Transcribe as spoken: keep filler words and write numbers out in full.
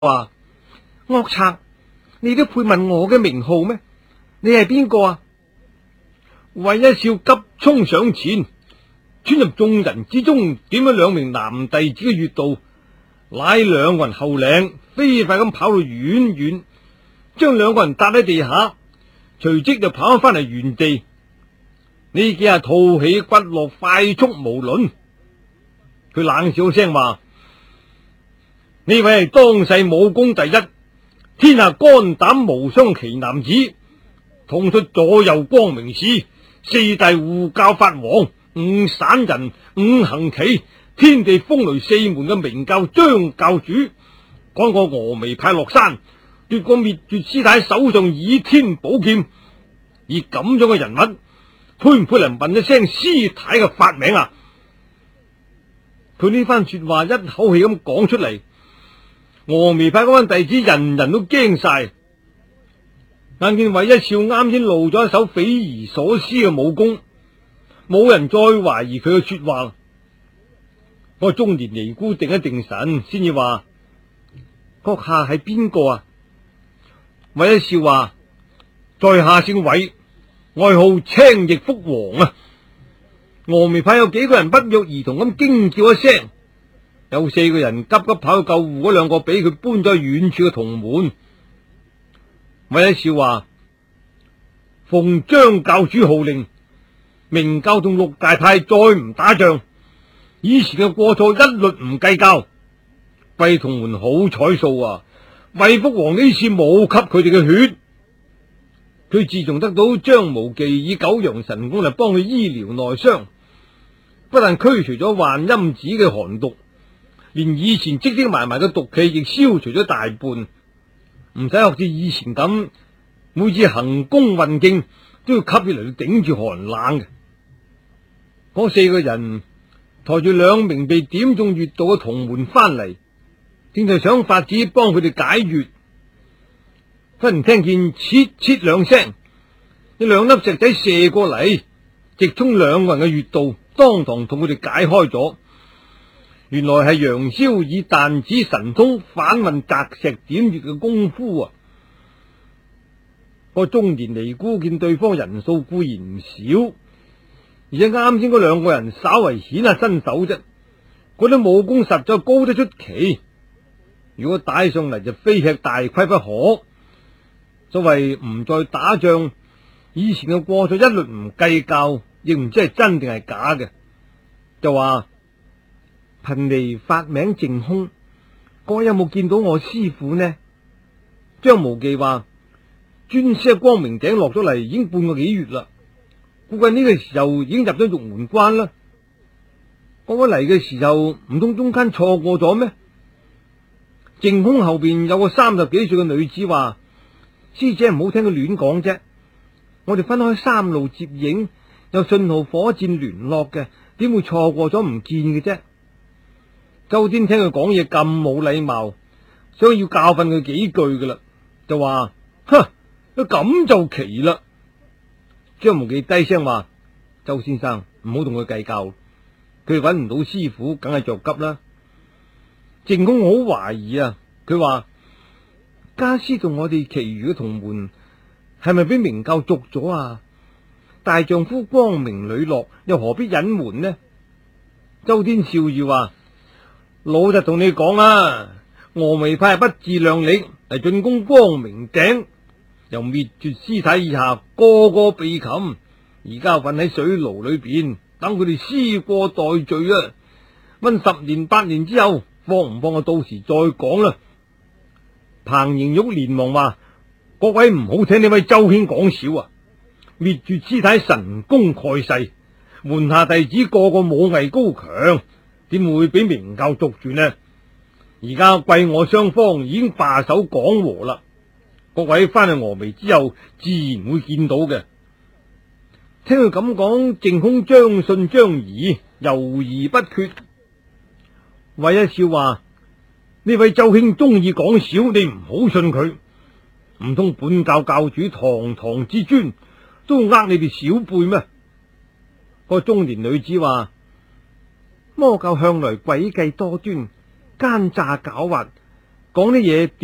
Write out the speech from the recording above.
話：惡賊，你都配問我嘅名號咩？你係邊個啊？韋一笑急衝上前，穿入眾人之中，點咗兩名男弟子嘅穴道，拉兩個人後領，飛快咁跑到遠遠，將兩個人搭喺地下，隨即就跑翻嚟原地。呢幾下吐起骨落，快速無倫。佢冷笑聲話：呢位係當世武功第一，天下肝膽無雙奇男子，統出左右光明使，四大護教法王，五散人，五行旗，天地風雷四門嘅明教張教主，趕過峨眉派落山，奪過滅絕師太手上倚天寶劍。以咁樣嘅人物，配唔配嚟問一聲師太嘅法名啊？佢呢番說話一口氣咁講出嚟，峨眉派嗰班弟子人人都驚晒。眼見韋一笑啱先露咗一手匪夷所思嘅武功，冇人再懷疑佢嘅說話。個中年尼姑定一定神，先至話：閣下係邊個啊？韋一笑話：在下姓韋，外號青翼蝠王啊！峨眉派有幾個人不約而同咁驚叫一聲，有四個人急急跑去救護嗰兩個俾佢搬咗去遠處嘅同門。韋一笑話：奉張教主號令，明教同六大派再唔打仗，以前嘅過錯一律唔計較。貴同門好彩數啊！韋福王呢次冇吸佢哋嘅血。佢自從得到張無忌以九陽神功嚟幫佢醫療內傷，不但驅除咗幻陰子嘅寒毒，連以前積積埋埋嘅毒氣亦消除咗大半，唔使學似以前咁每次行宮運勁都要吸血嚟頂住寒冷嘅。嗰四個人抬住兩名被點中穴道嘅同門翻嚟，正係想法子幫佢哋解穴。忽然聽見切切兩聲，一兩粒石仔射過嚟，直衝兩個人嘅穴道，當堂同佢哋解開咗。原來係楊逍以彈指神通反運擲石點穴嘅功夫啊！個中年尼姑見對方人數固然唔少，而且啱先嗰兩個人稍為顯下身手啫，嗰啲武功實在高得出奇。如果打上嚟就非吃大虧不可。所謂唔再打仗，以前嘅過錯一律唔計較，亦唔知係真定係假嘅。就話貧尼法名淨空，各位有冇見到我師父呢？張無忌話：尊師光明頂落咗嚟已經半個幾月啦，估計呢個時候已經入咗玉門關啦。各位嚟嘅時候唔通中間錯過咗咩？淨空後邊有個三十幾歲嘅女子話：師姐唔好聽佢亂講啫，我哋分開三路接應，有信號火箭聯絡嘅，點會錯過咗唔見嘅啫？周天聽佢講嘢咁冇禮貌，想要教訓佢幾句噶啦，就話：哼，咁就奇啦。張無忌低聲話：周先生唔好同佢計較，佢揾唔到師傅，梗係着急啦。淨空好懷疑啊，佢話：家師同我哋其餘嘅同門係咪俾明教逐咗啊？大丈夫光明磊落，又何必隱瞞呢？周天笑住話：老實同你講啊，峨眉派係不自量力嚟進攻光明頂，由滅絕師太以下個個被擒，而家瞓喺水牢裏邊，等佢哋思過待罪啊！問十年八年之後放唔放啊？到時再講啦。彭瑩玉連忙話：各位唔好聽呢位周兄講笑啊！滅絕師太神功蓋世，門下弟子個個武藝高強，點會俾明教捉住呢？而家貴我雙方已經罷手講和啦，各位翻去峨眉之後，自然會見到嘅。聽佢咁講，淨空將信將疑，猶豫不決。韋一笑話：呢位周兄中意講笑，你唔好信佢。唔通本教教主堂堂之尊都呃你哋小輩咩？個中年女子話：魔教向來詭計多端，奸詐狡猾， 講啲嘢。